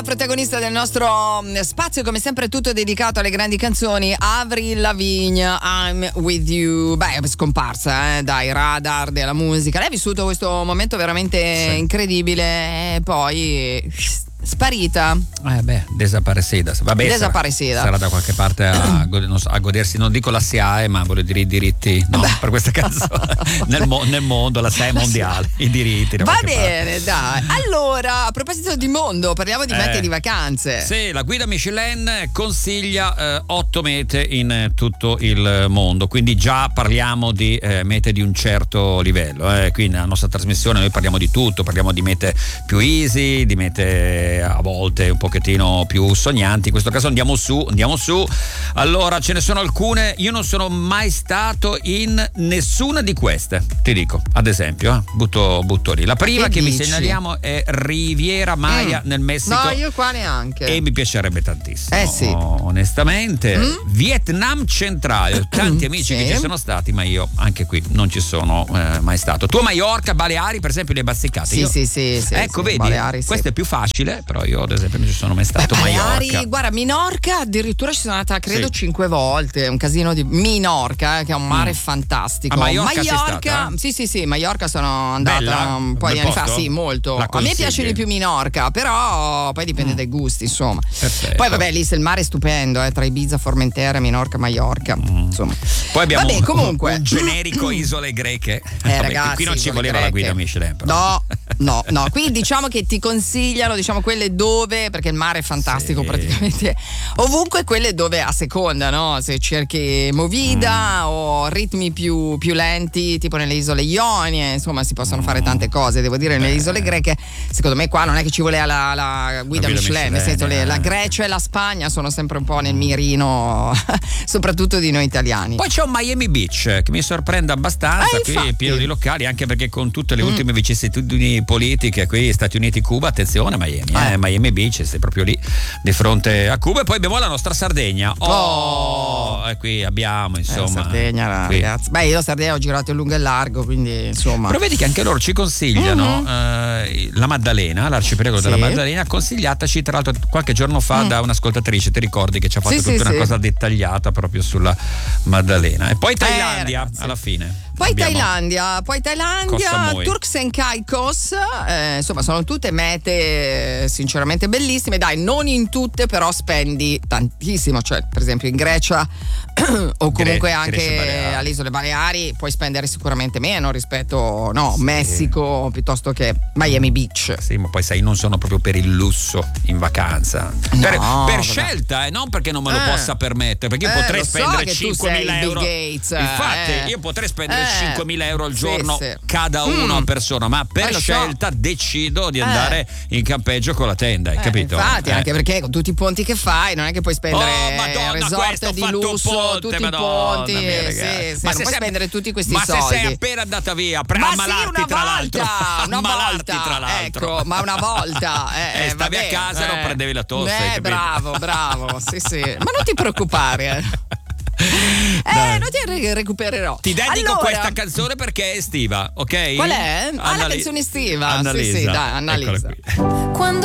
protagonista del nostro spazio, come sempre tutto dedicato alle grandi canzoni, Avril Lavigne, I'm With You. Beh, è scomparsa dai radar della musica. Lei ha vissuto questo momento veramente incredibile e poi sparita. Desaparecida. Vabbè, desaparecida. Sarà da qualche parte a godersi, non dico la SIAE, ma voglio dire i diritti, no, per questa canzone nel mondo, la SIAE mondiale, i diritti. Va bene, dai. Allora, a proposito di mondo, parliamo di mete di vacanze. Sì, la guida Michelin consiglia 8 mete in tutto il mondo, quindi già parliamo di mete di un certo livello. Qui nella nostra trasmissione noi parliamo di tutto, parliamo di mete più easy, di mete a volte un pochettino più sognanti. In questo caso andiamo su. Allora, ce ne sono alcune. Io non sono mai stato in nessuna di queste, ti dico, ad esempio, butto lì. La prima che vi segnaliamo è Riviera Maya nel Messico. No, io qua neanche. E mi piacerebbe tantissimo. Sì. Onestamente. Vietnam centrale. Ho tanti amici che ci sono stati, ma io anche qui non ci sono mai stato. Tu a Maiorca, Baleari, per esempio, le Bassicate? Sì. Ecco, vedi, Baleari, questo è più facile, però io ad esempio non ci sono mai stato. Maiorca. Guarda, Minorca addirittura ci sono andata credo 5 volte, un casino di Minorca, che è un mare fantastico. A Maiorca sei stata? Sì, Maiorca sono andata un po' di anni fa, sì, molto. A me piace di più Minorca, però poi dipende dai gusti, insomma. Perfetto. Poi vabbè, lì il mare è stupendo, tra Ibiza, Formentera, Minorca, Maiorca, insomma. Poi abbiamo comunque un generico isole greche. Ragazzi, qui non ci voleva greche. La guida Michelin, però. No, qui diciamo che ti consigliano, quelle dove, perché il mare è fantastico praticamente ovunque, quelle dove a seconda, no? Se cerchi movida o ritmi più lenti, tipo nelle isole Ionie, insomma si possono fare tante cose. Devo dire, nelle isole greche secondo me qua non è che ci voleva la guida Michelin, nel senso la Grecia e la Spagna sono sempre un po' nel mirino soprattutto di noi italiani. Poi c'è un Miami Beach che mi sorprende abbastanza, qui è pieno di locali, anche perché con tutte le ultime vicissitudini politiche qui, Stati Uniti, Cuba, attenzione Miami Beach, sei proprio lì di fronte a Cuba. E poi abbiamo la nostra Sardegna. E qui abbiamo insomma Sardegna, ragazzi. Beh, io la Sardegna ho girato in lungo e largo, quindi insomma. Però vedi che anche loro ci consigliano la Maddalena, l'arcipelago della Maddalena, consigliataci tra l'altro qualche giorno fa da un'ascoltatrice, ti ricordi che ci ha fatto tutta una cosa dettagliata proprio sulla Maddalena. E poi Thailandia alla fine. Poi Thailandia, Turks and Caicos, insomma sono tutte mete sinceramente bellissime, dai, non in tutte però spendi tantissimo, cioè per esempio in Grecia o comunque anche alle isole Baleari puoi spendere sicuramente meno rispetto Messico piuttosto che Miami Beach. Sì, ma poi sai, non sono proprio per il lusso in vacanza, per scelta, non perché non me lo possa permettere, perché io potrei spendere 5.000 euro. Infatti io potrei spendere 5.000 euro al giorno cada uno a persona, ma per scelta decido di andare in campeggio con la tenda, hai capito? Infatti, anche perché con tutti i ponti che fai non è che puoi spendere resort di lusso, tutti i ponti, ma non puoi spendere tutti questi soldi. Ma se sei appena andata via, ammalarti tra l'altro. Ecco, ma una volta stavi a casa e non prendevi la tosse. Bravo, sì. Ma non ti preoccupare. Non ti recupererò. Ti dedico questa canzone perché è estiva, ok? Qual è? La canzone estiva. Sì, dai, Annalisa.